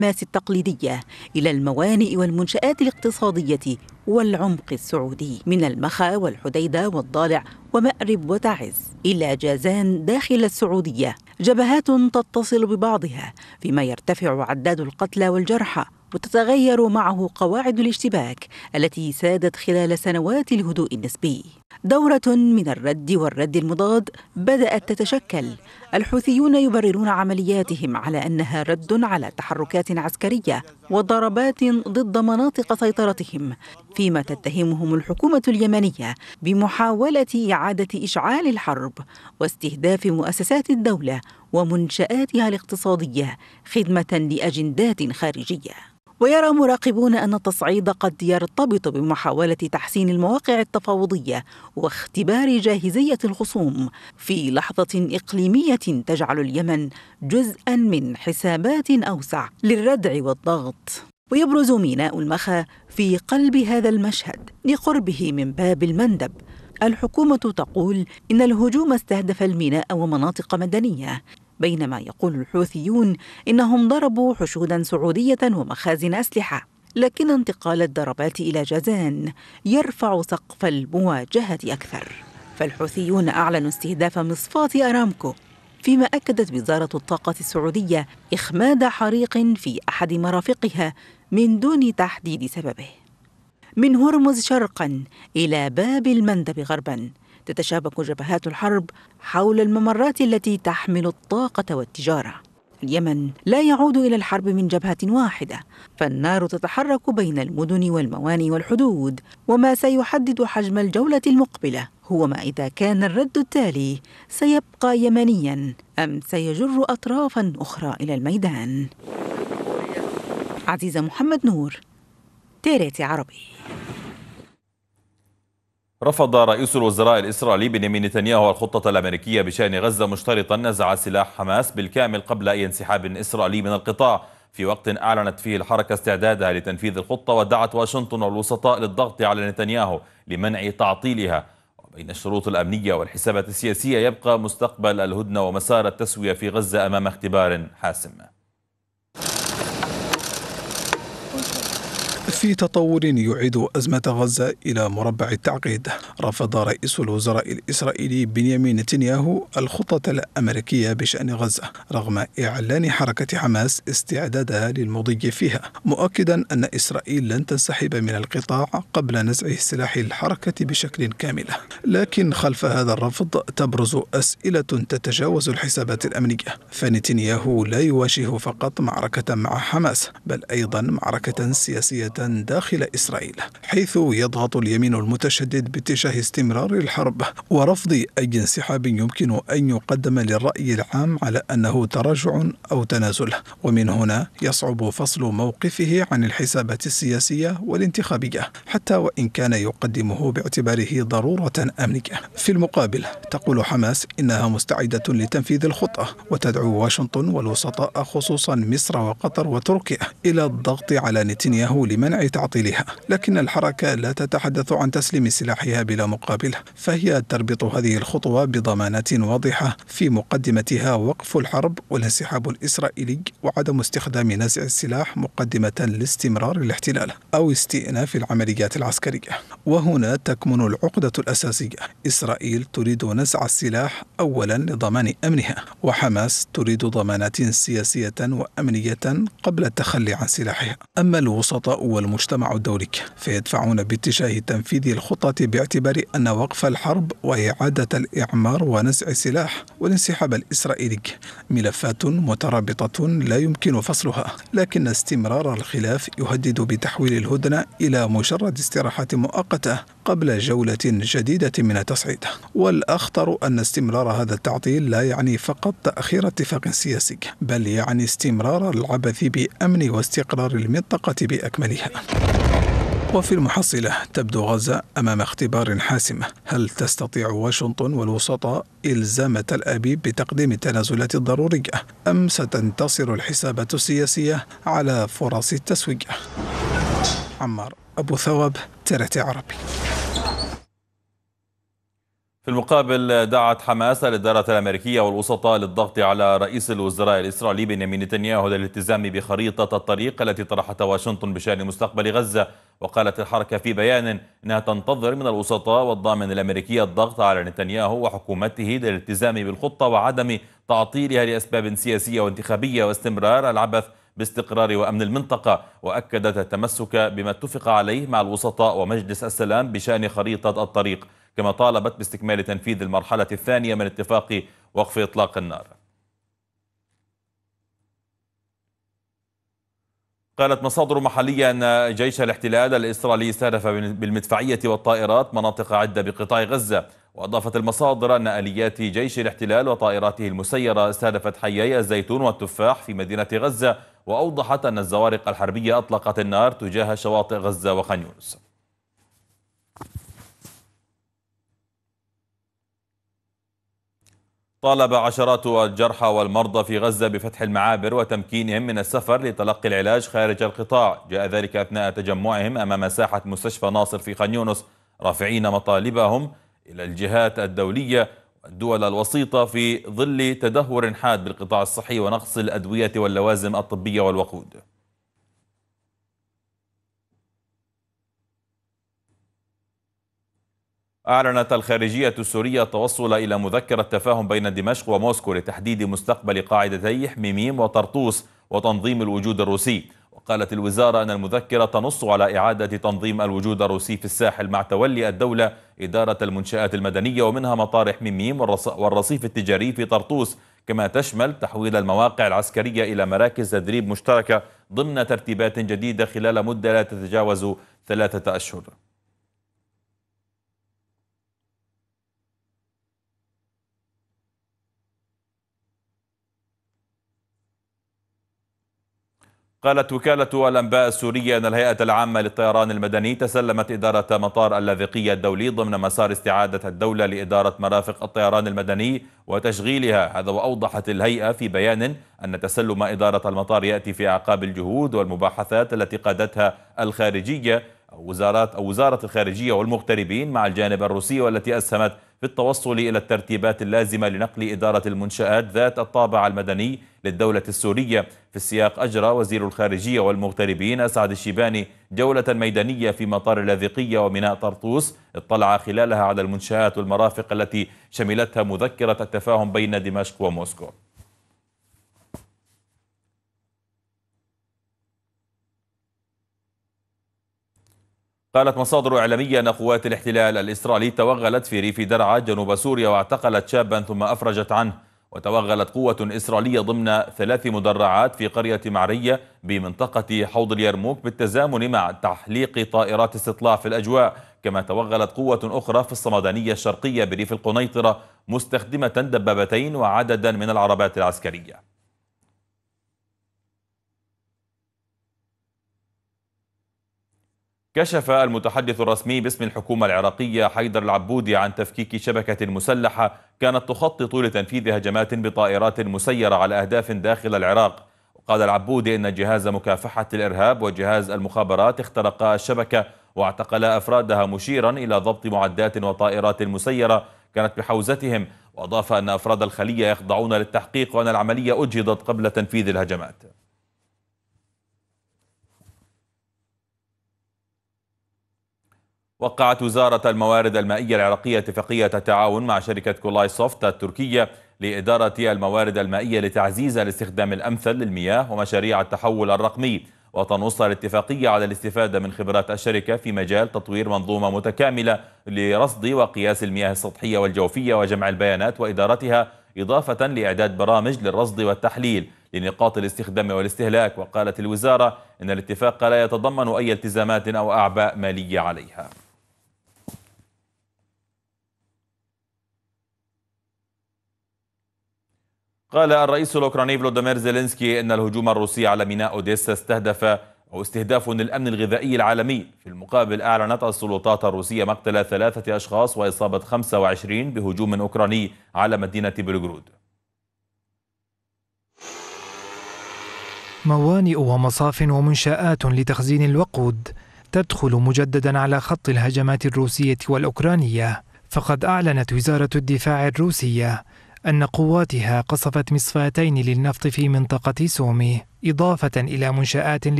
حماس التقليدية إلى الموانئ والمنشآت الاقتصادية والعمق السعودي من المخا والحديدة والضالع ومأرب وتعز إلى جازان داخل السعودية، جبهات تتصل ببعضها فيما يرتفع عداد القتلى والجرحى وتتغير معه قواعد الاشتباك التي سادت خلال سنوات الهدوء النسبي. دورة من الرد والرد المضاد بدأت تتشكل. الحوثيون يبررون عملياتهم على أنها رد على تحركات عسكرية وضربات ضد مناطق سيطرتهم، فيما تتهمهم الحكومة اليمنية بمحاولة إعادة إشعال الحرب واستهداف مؤسسات الدولة ومنشآتها الاقتصادية خدمة لأجندات خارجية. ويرى مراقبون أن التصعيد قد يرتبط بمحاولة تحسين المواقع التفاوضية واختبار جاهزية الخصوم في لحظة إقليمية تجعل اليمن جزءاً من حسابات أوسع للردع والضغط. ويبرز ميناء المخا في قلب هذا المشهد لقربه من باب المندب. الحكومة تقول إن الهجوم استهدف الميناء ومناطق مدنية، بينما يقول الحوثيون إنهم ضربوا حشودا سعودية ومخازن أسلحة. لكن انتقال الضربات إلى جازان يرفع سقف المواجهة أكثر، فالحوثيون أعلنوا استهداف مصفاة أرامكو، فيما أكدت وزارة الطاقة السعودية إخماد حريق في أحد مرافقها من دون تحديد سببه. من هرمز شرقاً إلى باب المندب غرباً تتشابك جبهات الحرب حول الممرات التي تحمل الطاقة والتجارة. اليمن لا يعود إلى الحرب من جبهة واحدة، فالنار تتحرك بين المدن والموانئ والحدود، وما سيحدد حجم الجولة المقبلة هو ما إذا كان الرد التالي سيبقى يمنياً أم سيجر أطرافاً أخرى إلى الميدان. عزيزة محمد نور، تيريتي عربي. رفض رئيس الوزراء الإسرائيلي بنيامين نتنياهو الخطة الأمريكية بشأن غزة، مشترطا نزع سلاح حماس بالكامل قبل أي انسحاب إسرائيلي من القطاع، في وقت أعلنت فيه الحركة استعدادها لتنفيذ الخطة، ودعت واشنطن والوسطاء للضغط على نتنياهو لمنع تعطيلها. وبين الشروط الأمنية والحسابات السياسية يبقى مستقبل الهدنة ومسار التسوية في غزة أمام اختبار حاسم. في تطور يعيد أزمة غزة إلى مربع التعقيد، رفض رئيس الوزراء الإسرائيلي بنيامين نتنياهو الخطة الأمريكية بشأن غزة رغم إعلان حركة حماس استعدادها للمضي فيها، مؤكدا أن إسرائيل لن تنسحب من القطاع قبل نزع سلاح الحركة بشكل كامل. لكن خلف هذا الرفض تبرز أسئلة تتجاوز الحسابات الأمنية، فنتنياهو لا يواجه فقط معركة مع حماس بل أيضا معركة سياسية داخل إسرائيل، حيث يضغط اليمين المتشدد باتجاه استمرار الحرب ورفض أي انسحاب يمكن أن يقدم للرأي العام على أنه تراجع أو تنازل، ومن هنا يصعب فصل موقفه عن الحسابات السياسية والانتخابية حتى وإن كان يقدمه باعتباره ضرورة أمنية. في المقابل تقول حماس إنها مستعدة لتنفيذ الخطة، وتدعو واشنطن والوسطاء خصوصا مصر وقطر وتركيا إلى الضغط على نتنياهو لمنع تعطيلها. لكن الحركة لا تتحدث عن تسليم سلاحها بلا مقابل، فهي تربط هذه الخطوة بضمانات واضحة في مقدمتها وقف الحرب والانسحاب الإسرائيلي وعدم استخدام نزع السلاح مقدمة لاستمرار الاحتلال أو استئناف العمليات العسكرية. وهنا تكمن العقدة الأساسية، إسرائيل تريد نزع السلاح أولا لضمان أمنها، وحماس تريد ضمانات سياسية وأمنية قبل التخلي عن سلاحها. أما الوسطاء والمجتمع الدولي فيدفعون باتجاه تنفيذ الخطة باعتبار أن وقف الحرب وإعادة الإعمار ونزع السلاح والانسحاب الإسرائيلي ملفات مترابطة لا يمكن فصلها، لكن استمرار الخلاف يهدد بتحويل الهدنة إلى مجرد استراحة مؤقتة قبل جولة جديدة من التصعيد. والأخطر أن استمرار هذا التعطيل لا يعني فقط تأخير اتفاق سياسي، بل يعني استمرار العبث بأمن واستقرار المنطقة بأكملها. وفي المحصلة تبدو غزة أمام اختبار حاسم. هل تستطيع واشنطن والوسطاء إلزام تل أبيب بتقديم التنازلات الضرورية، أم ستنتصر الحسابات السياسية على فرص التسوية؟ عمار أبو ثواب، ترتي عربي. في المقابل دعت حماس الإدارة الأمريكية والوسطاء للضغط على رئيس الوزراء الإسرائيلي بنيامين نتنياهو للالتزام بخريطة الطريق التي طرحتها واشنطن بشأن مستقبل غزة. وقالت الحركة في بيان إنها تنتظر من الوسطاء والضامن الأمريكي الضغط على نتنياهو وحكومته للالتزام بالخطة وعدم تعطيلها لأسباب سياسية وانتخابية واستمرار العبث باستقرار وأمن المنطقة. وأكدت التمسك بما اتفق عليه مع الوسطاء ومجلس السلام بشأن خريطة الطريق، كما طالبت باستكمال تنفيذ المرحلة الثانية من اتفاق وقف إطلاق النار. قالت مصادر محلية أن جيش الاحتلال الإسرائيلي استهدف بالمدفعية والطائرات مناطق عدة بقطاع غزة. وأضافت المصادر أن آليات جيش الاحتلال وطائراته المسيرة استهدفت حيي الزيتون والتفاح في مدينة غزة. وأوضحت أن الزوارق الحربية أطلقت النار تجاه شواطئ غزة وخان يونس. طالب عشرات الجرحى والمرضى في غزة بفتح المعابر وتمكينهم من السفر لتلقي العلاج خارج القطاع. جاء ذلك أثناء تجمعهم أمام ساحة مستشفى ناصر في خان يونس، رافعين مطالبهم إلى الجهات الدولية والدول الوسيطة في ظل تدهور حاد بالقطاع الصحي ونقص الأدوية واللوازم الطبية والوقود. أعلنت الخارجية السورية التوصل إلى مذكرة تفاهم بين دمشق وموسكو لتحديد مستقبل قاعدتي حميميم وطرطوس وتنظيم الوجود الروسي. وقالت الوزارة أن المذكرة تنص على إعادة تنظيم الوجود الروسي في الساحل مع تولي الدولة إدارة المنشآت المدنية ومنها مطار حميميم والرصيف التجاري في طرطوس، كما تشمل تحويل المواقع العسكرية إلى مراكز تدريب مشتركة ضمن ترتيبات جديدة خلال مدة لا تتجاوز 3 أشهر. قالت وكالة الأنباء السورية أن الهيئة العامة للطيران المدني تسلمت إدارة مطار اللاذقية الدولي ضمن مسار استعادة الدولة لإدارة مرافق الطيران المدني وتشغيلها. هذا وأوضحت الهيئة في بيان أن تسلم إدارة المطار يأتي في أعقاب الجهود والمباحثات التي قادتها الخارجية أو وزارة الخارجية والمغتربين مع الجانب الروسي، والتي أسهمت في التوصل إلى الترتيبات اللازمة لنقل إدارة المنشآت ذات الطابع المدني للدولة السورية. في السياق أجرى وزير الخارجية والمغتربين أسعد الشيباني جولة ميدانية في مطار اللاذقية وميناء طرطوس، اطلع خلالها على المنشآت والمرافق التي شملتها مذكرة التفاهم بين دمشق وموسكو. قالت مصادر إعلامية أن قوات الاحتلال الإسرائيلي توغلت في ريف درعا جنوب سوريا واعتقلت شابا ثم أفرجت عنه. وتوغلت قوة إسرائيلية ضمن 3 مدرعات في قرية معرية بمنطقة حوض اليرموك بالتزامن مع تحليق طائرات استطلاع في الأجواء. كما توغلت قوة أخرى في الصمدانية الشرقية بريف القنيطرة مستخدمة دبابتين وعددا من العربات العسكرية. كشف المتحدث الرسمي باسم الحكومة العراقية حيدر العبودي عن تفكيك شبكة مسلحة كانت تخطط لتنفيذ هجمات بطائرات مسيرة على أهداف داخل العراق. وقال العبودي إن جهاز مكافحة الإرهاب وجهاز المخابرات اخترقا الشبكة واعتقلا أفرادها، مشيرا إلى ضبط معدات وطائرات مسيرة كانت بحوزتهم. وأضاف أن أفراد الخلية يخضعون للتحقيق وأن العملية أجهضت قبل تنفيذ الهجمات. وقعت وزارة الموارد المائية العراقية اتفاقية تعاون مع شركة كولاي سوفت التركية لإدارة الموارد المائية لتعزيز الاستخدام الأمثل للمياه ومشاريع التحول الرقمي. وتنص الاتفاقية على الاستفادة من خبرات الشركة في مجال تطوير منظومة متكاملة لرصد وقياس المياه السطحية والجوفية وجمع البيانات وإدارتها، إضافة لإعداد برامج للرصد والتحليل لنقاط الاستخدام والاستهلاك. وقالت الوزارة إن الاتفاق لا يتضمن أي التزامات أو أعباء مالية عليها. قال الرئيس الأوكراني فلوديمير زيلينسكي إن الهجوم الروسي على ميناء أوديسا استهداف للأمن الغذائي العالمي. في المقابل أعلنت السلطات الروسية مقتل 3 أشخاص وإصابة 25 بهجوم أوكراني على مدينة بلغراد. موانئ ومصاف ومنشآت لتخزين الوقود تدخل مجددا على خط الهجمات الروسية والأوكرانية. فقد أعلنت وزارة الدفاع الروسية أن قواتها قصفت مصفاتين للنفط في منطقة سومي، إضافة إلى منشآت